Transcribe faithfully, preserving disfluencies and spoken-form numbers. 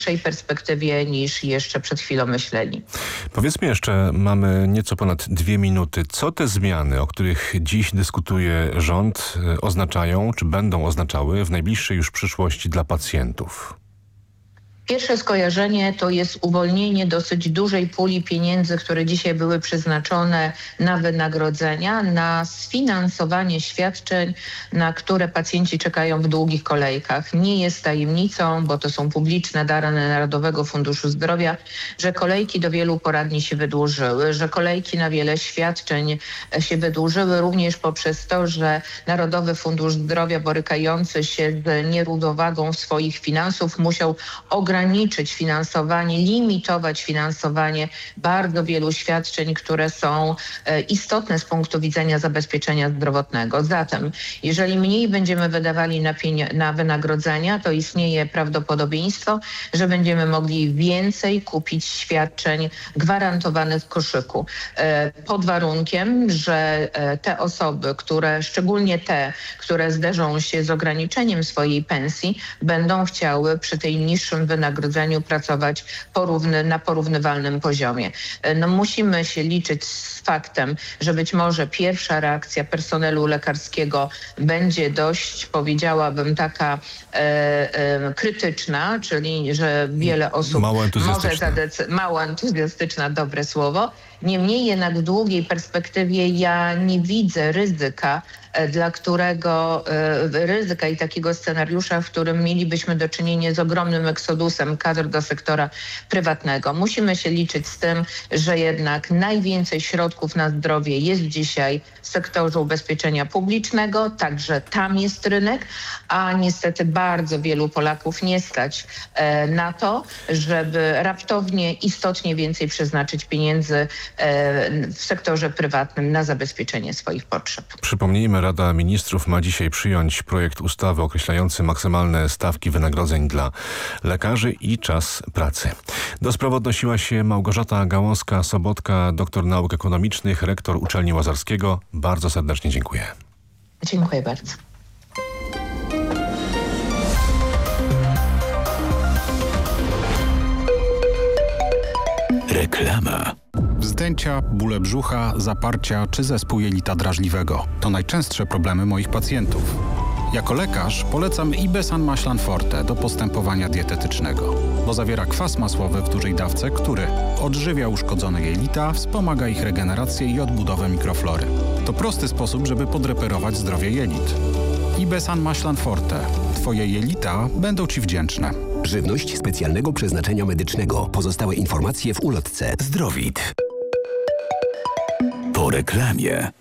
perspektywie niż jeszcze przed chwilą myśleli. Powiedzmy jeszcze, mamy nieco ponad dwie minuty. Co te zmiany, o których dziś dyskutuje rząd, oznaczają, czy będą oznaczały w najbliższej już przyszłości dla pacjentów? Pierwsze skojarzenie to jest uwolnienie dosyć dużej puli pieniędzy, które dzisiaj były przeznaczone na wynagrodzenia, na sfinansowanie świadczeń, na które pacjenci czekają w długich kolejkach. Nie jest tajemnicą, bo to są publiczne dane Narodowego Funduszu Zdrowia, że kolejki do wielu poradni się wydłużyły, że kolejki na wiele świadczeń się wydłużyły również poprzez to, że Narodowy Fundusz Zdrowia, borykający się z nierównowagą swoich finansów, musiał ograniczyć ograniczyć finansowanie, limitować finansowanie bardzo wielu świadczeń, które są istotne z punktu widzenia zabezpieczenia zdrowotnego. Zatem, jeżeli mniej będziemy wydawali na, pieni- na wynagrodzenia, to istnieje prawdopodobieństwo, że będziemy mogli więcej kupić świadczeń gwarantowanych w koszyku. Pod warunkiem, że te osoby, które, szczególnie te, które zderzą się z ograniczeniem swojej pensji, będą chciały przy tej niższym wynagrodzeniu pracować porówny, na porównywalnym poziomie. No, musimy się liczyć z faktem, że być może pierwsza reakcja personelu lekarskiego będzie dość, powiedziałabym, taka e, e, krytyczna, czyli że wiele osób mało entuzjastyczna. może zadecydować, mało entuzjastyczna, dobre słowo. Niemniej jednak w długiej perspektywie ja nie widzę ryzyka, dla którego ryzyka i takiego scenariusza, w którym mielibyśmy do czynienia z ogromnym eksodusem kadr do sektora prywatnego. Musimy się liczyć z tym, że jednak najwięcej środków na zdrowie jest dzisiaj w sektorze ubezpieczenia publicznego, także tam jest rynek, a niestety bardzo wielu Polaków nie stać na to, żeby raptownie istotnie więcej przeznaczyć pieniędzy w sektorze prywatnym na zabezpieczenie swoich potrzeb. Przypomnijmy, Rada Ministrów ma dzisiaj przyjąć projekt ustawy określający maksymalne stawki wynagrodzeń dla lekarzy i czas pracy. Do sprawy odnosiła się Małgorzata Gałązka-Sobotka, doktor nauk ekonomicznych, rektor Uczelni Łazarskiego. Bardzo serdecznie dziękuję. Dziękuję bardzo. Reklama. Wzdęcia, bóle brzucha, zaparcia czy zespół jelita drażliwego to najczęstsze problemy moich pacjentów. Jako lekarz polecam Ibesan Maślan Forte do postępowania dietetycznego, bo zawiera kwas masłowy w dużej dawce, który odżywia uszkodzone jelita, wspomaga ich regenerację i odbudowę mikroflory. To prosty sposób, żeby podreperować zdrowie jelit. Ibesan Maślan Forte. Twoje jelita będą Ci wdzięczne. Żywność specjalnego przeznaczenia medycznego. Pozostałe informacje w ulotce. Zdrowit. Po reklamie.